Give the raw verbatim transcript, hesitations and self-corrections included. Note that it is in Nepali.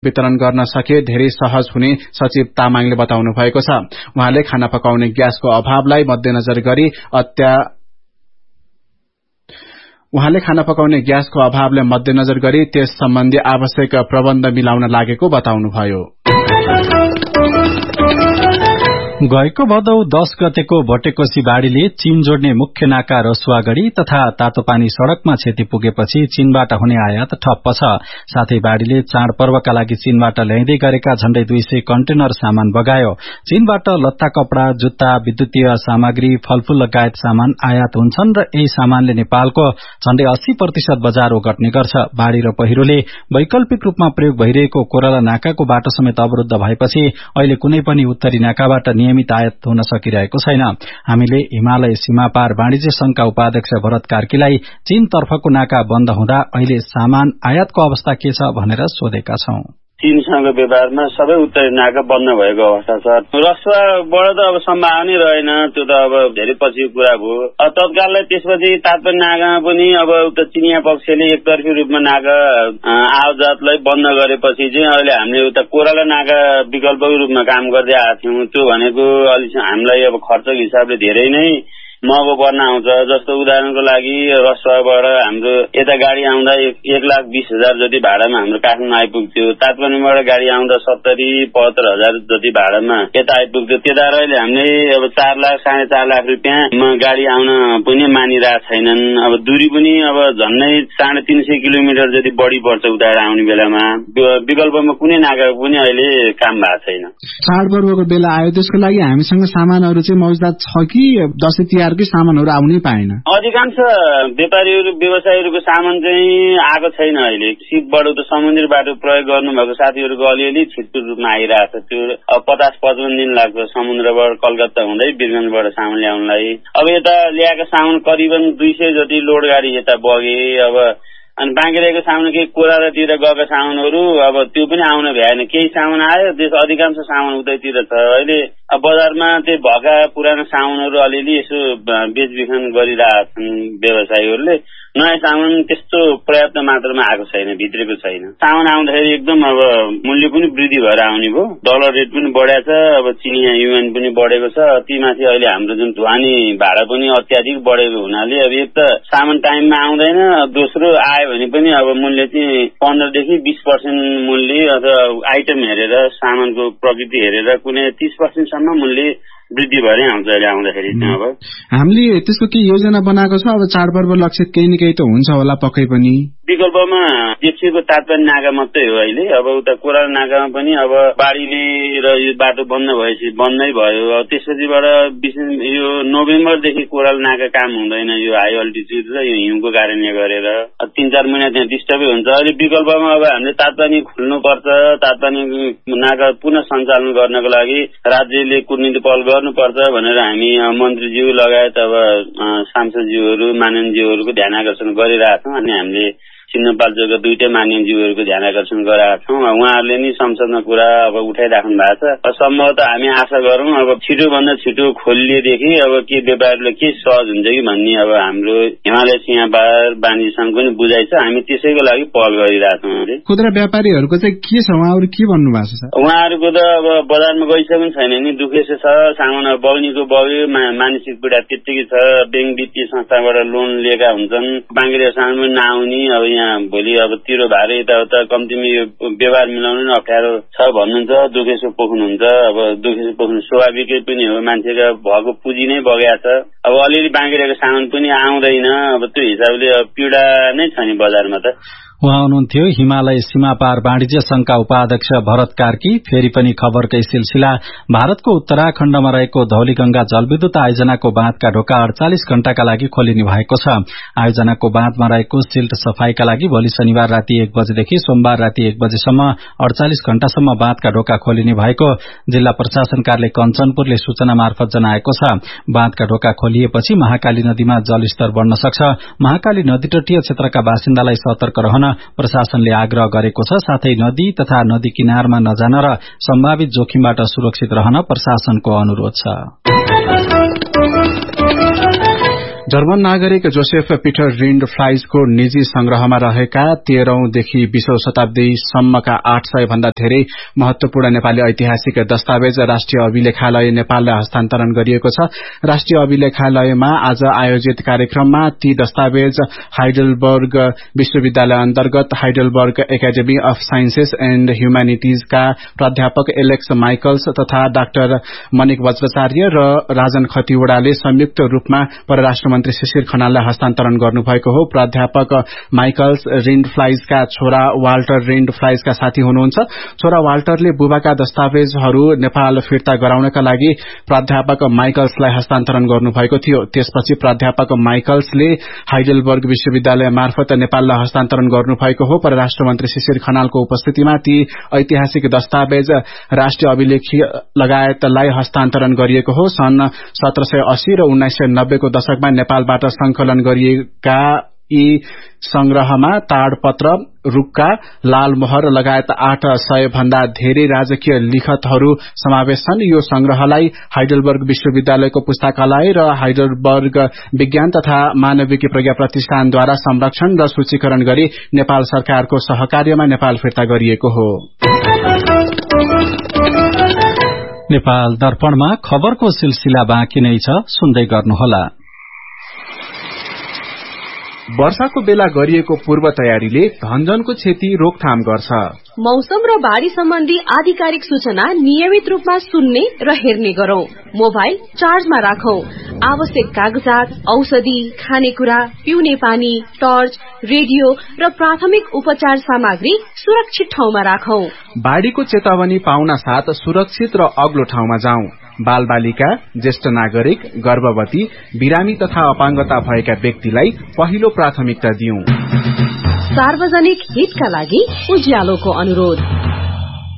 वितरण गर्न सके धेरै सहज हुने सचिव तामाङले बताउनु भएको छ। उहाँले खाना पकाउने ग्यासको अभावलाई मध्यनजर गरी अत्या उहाँले खाना पकाउने ग्यासको अभावलाई मध्यनजर गरी त्यस सम्बन्धी आवश्यक प्रबन्ध मिलाउन लागेको बताउनुभयो। गएको भदौ दश गतेको भटेकोसी बाढ़ीले चीन जोड्ने मुख्य नाका रसुवागढ़ी तथा तातोपानी सड़कमा क्षति पुगेपछि चीनबाट हुने आयात ठप्प छ। साथै बाढ़ीले चाडपर्वका लागि चीनबाट ल्याइदै गरेका झण्डै दुई सय कन्टेनर सामान बगायो। चीनबाट लत्ता कपड़ा जुत्ता विद्युतीय सामग्री फलफूल लगायत सामान आयात हुन्छन् र यही सामानले नेपालको झण्डै अस्सी प्रतिशत बजार ओगट्ने गर्छ। बाढ़ी र पहिरोले वैकल्पिक रूपमा प्रयोग भइरहेको कोराला नाकाको बाटो समेत अवरुद्ध भएपछि अहिले कुनै पनि उत्तरी नाकाबाट नियमित आयात हुन सकिरहेको छैन। हामीले हिमालय सीमापार वाणिज्य संघका उपाध्यक्ष भरत कार्कीलाई चीन तर्फको नाका बन्द हुँदा अहिले सामान आयातको अवस्था के छ भनेर सोधेका छौं। चीनसँग व्यवहारमा सबै उत्तरी नाका बन्द भएको अवस्था छ। रसुवाबाट त अब सम्भावना रहेन, त्यो त अब धेरै पछिको कुरा भयो। तत्काललाई त्यसपछि तात्पर्य नाकामा पनि अब उता चिनिया पक्षले एकतर्फी रूपमा नाका आयातलाई बन्द गरेपछि चाहिँ अहिले हामीले उता कोराला नाका विकल्पको रूपमा काम गर्दै आएको थियौं। त्यो भनेको अलि हामीलाई अब खर्चको हिसाबले धेरै नै महँगो पर्न आउँछ। जस्तो उदाहरणको लागि रसुवाबाट हाम्रो यता गाडी आउँदा एक लाख बीस हजार जति भाडामा हाम्रो काठमाडौँ आइपुग्थ्यो। तातपानीबाट गाडी आउँदा सत्तरी पचहत्तर हजार जति भाडामा यता आइपुग्थ्यो। त्यता अहिले हामीले अब चार लाख साढे चार लाख रुपियाँमा गाडी आउन पनि मानिरहेका छैनन्। अब दूरी पनि अब झन्डै साढे तीन सय किलोमिटर जति बढी पर्छ उता आउने बेलामा। विकल्पमा कुनै नाका पनि अहिले काम भएको छैन। चाडपर्वको बेला आयो, त्यसको लागि हामीसँग सामानहरू चाहिँ मौजदात छ कि दसैँ तिहार सामानहरू आउनै पाएन? अधिकांश व्यापारीहरू व्यवसायीहरूको सामान चाहिँ आएको छैन। अहिले सिपबाट त समुद्री बाटो प्रयोग गर्नुभएको साथीहरूको अलिअलि छिटो रूपमा आइरहेको छ। त्यो अब पचास पचपन्न दिन लाग्छ समुद्रबाट कलकत्ता हुँदै वीरगन्जबाट सामान ल्याउनलाई। अब यता ल्याएका सामान करिबन दुई सय जति लोड गाडी यता बगे। अब अनि बाँकी रहेको सामान केही कोरालातिर गएका सामानहरू अब त्यो पनि आउन भ्याएन। केही सामान आयो, त्यस अधिकांश सामान उतैतिर छ। अहिले बजारमा त्यो भएका पुरानो सामानहरू अलिअलि यसो बेचबिखन गरिरहेका छन् व्यवसायीहरूले। नयाँ सामान त्यस्तो पर्याप्त मात्रामा आएको छैन, भित्रेको छैन। सामान आउँदाखेरि एकदम अब मूल्य पनि वृद्धि भएर आउने भयो। डलर रेट पनि बढेको छ। अब चिनिया युएन पनि बढेको छ। ती माथि अहिले हाम्रो जुन ढुवानी भाडा पनि अत्याधिक बढेको हुनाले अब एक त सामान टाइममा आउँदैन, दोस्रो आयो भने पनि अब मूल्य चाहिँ पन्ध्रदेखि बीस पर्सेन्ट मूल्य अथवा आइटम हेरेर सामानको प्रकृति हेरेर कुनै तीस पर्सेन्टसम्म मूल्य वृद्धि भएरै आउँछ अहिले आउँदाखेरि। अब हामीले त्यसको के योजना बनाएको छ? अब चाडपर्व लक्षित केही न केही त हुन्छ होला पक्कै पनि। विकल्पमा जेठीको तातपानी नाका मात्रै हो अहिले। अब उता कोराला नाकामा पनि अब बाढीले र यो बाटो बन्द भएपछि बन्दै भयो। अब त्यसपछिबाट विशेष यो नोभेम्बरदेखि कोराला नाका काम हुँदैन, यो हाई अल्टिट्युड र यो हिउँको कारणले गरेर तीन चार महिना त्यहाँ डिस्टर्बै हुन्छ। अहिले विकल्पमा अब हामीले तातपानी खुल्नुपर्छ। तातपानी नाका पुनः सञ्चालन गर्नको लागि राज्यले कुटनीति पहल गर्नुपर्छ भनेर हामी मन्त्रीज्यू लगायत अब सांसदज्यूहरू माननीयज्यूहरूको ध्यान आकर्षण गरिरहेका छौँ। अनि हामीले सिन्धुपाल्चोकका दुईटै माननीयज्यूहरूको ध्यान आकर्षण गराएका छौँ। उहाँहरूले नि संसदमा कुरा अब उठाइराख्नु भएको छ। सम्भवतः हामी आशा गरौँ अब छिटोभन्दा छिटो खोलिएदेखि अब के व्यापारीले के सहज हुन्छ कि भन्ने अब हाम्रो हिमालय सीमापार वाणिज्य संघ पनि बुझाइ छ। हामी त्यसैको लागि पहल गरिरहेका छौँ। खुद्रा व्यापारीहरूको चाहिँ के छ, उहाँहरू के भन्नु भएको छ? उहाँहरूको त अब बजारमा गइसकेको छैन नि, दुखेसो छ। सामान बग्नीको बग्यो, मानसिक पीडा त्यत्तिकै छ। ब्याङ्क वित्तीय संस्थाबाट लोन लिएका हुन्छन्, बाँकी रहेको सामान पनि नआउने। अब यहाँ भोलि अब तिरो भारे यताउता कम्तीमा यो व्यवहार मिलाउनु नै अप्ठ्यारो छ भन्नुहुन्छ। दुखेसो पोख्नुहुन्छ। अब दुखेसो पोख्नु स्वाभाविकै पनि हो, मान्छेको भएको पुँजी नै बगेको छ। अब अलिअलि बाँकी रहेको सामान पनि आउँदैन। अब त्यो हिसाबले पीडा नै छ नि बजारमा त। उहाँ हुनुहुन्थ्यो हिमालय सीमापार वाणिज्य संघका उपाध्यक्ष भरत कार्की। फेरि पनि खबरकै सिलसिला। भारतको उत्तराखण्डमा रहेको धौलीगंगा जलविद्युत आयोजनाको बाँधका ढोका अड़चालिस घण्टाका लागि खोलिने भएको छ। आयोजनाको बाँधमा रहेको सिल्ट सफाईका लागि भोलि शनिबार राति एक बजेदेखि सोमबार राति एक बजेसम्म अड़चालिस घण्टासम्म बाँधका ढोका खोलिने भएको जिल्ला प्रशासन कार्यालय कञ्चनपुरले सूचना मार्फत जनाएको छ। बाँधका ढोका खोलिएपछि महाकाली नदीमा जलस्तर बढ्न सक्छ। महाकाली नदी तटीय क्षेत्रका बासिन्दालाई सतर्क रहन प्रशासनले आग्रह गरेको छ। साथै नदी तथा नदी किनारमा नजान र सम्भावित जोखिमबाट सुरक्षित रहन प्रशासनको अनुरोध छ। जर्मन नागरिक जोसेफ पीटर रिन्ड फ्लाइजको निजी संग्रहमा रहेका तेह्रौंदेखि बीसौं शताब्दीसम्मका आठ सय भन्दा धेरै महत्वपूर्ण नेपाली ऐतिहासिक दस्तावेज राष्ट्रिय अभिलेखालय नेपाललाई हस्तान्तरण गरिएको छ। राष्ट्रिय अभिलेखालयमा आज आयोजित कार्यक्रममा ती दस्तावेज हाइडलबर्ग विश्वविद्यालय अन्तर्गत Heidelberg academy of sciences and ह्युम्यानिटिजका प्राध्यापक एलेक्स माइकल्स तथा डाक्टर मनिक वज्राचार्य र राजन खतिवड़ाले संयुक्त रूपमा परराष्ट्र मन्त्री शिशिर खनाललाई हस्तान्तरण गर्नुभएको हो। प्राध्यापक माइकल्स रिन्ड फ्लाइजका छोरा वाल्टर रिन्ड फ्लाइजका साथी हुनुहुन्छ। छोरा वाल्टरले बुबाका दस्तावेजहरू नेपाल फिर्ता गराउनका लागि प्राध्यापक माइकल्सलाई हस्तान्तरण गर्नुभएको थियो। त्यसपछि प्राध्यापक माइकल्सले हाइडलबर्ग विश्वविद्यालय मार्फत नेपाललाई हस्तान्तरण गर्नुभएको हो। परराष्ट्र मन्त्री शिशिर खनालको उपस्थितिमा ती ऐतिहासिक दस्तावेज राष्ट्रिय अभिलेखी लगायतलाई हस्तान्तरण गरिएको हो। सन् सत्र सय अस्सी र उन्नाइस सय नब्बेको दशकमा नेपालबाट संकलन गरिएका यी संग्रहमा ताडपत्र, रुक्का, लालमोहर लगायत आठ सय भन्दा धेरै राजकीय लिखतहरू समावेश छन्। यो संग्रहलाई हाइडलबर्ग विश्वविद्यालयको पुस्तकालय र हाइडलबर्ग विज्ञान तथा मानविकी प्रज्ञा प्रतिष्ठानद्वारा संरक्षण र सूचीकरण गरी नेपाल सरकारको सहकार्यमा नेपाल फिर्ता गरिएको हो। नेपाल दर्पणमा खबरको सिलसिला बाँकी नै छ, सुन्दै गर्नुहोला। वर्षाको बेला गरिएको पूर्व तयारीले धनजनको क्षति रोकथाम गर्छ। मौसम र बाढ़ी सम्बन्धी आधिकारिक सूचना नियमित रूपमा सुन्ने र हेर्ने गरौं। मोबाइल चार्जमा राखौं। आवश्यक कागजात, औषधि, खानेकुरा, पिउने पानी, टर्च, रेडियो र प्राथमिक उपचार सामग्री सुरक्षित ठाउँमा राखौं। बाढ़ीको चेतावनी पाउन साथ सुरक्षित र अग्लो ठाउँमा जाउँ। बाल बालिका, ज्येष्ठ नागरिक, गर्भवती, बिरामी तथा अपाङ्गता भएका व्यक्तिलाई पहिलो प्राथमिकता दिउँ। सार्वजनिक हितका लागि उज्यालोको अनुरोध।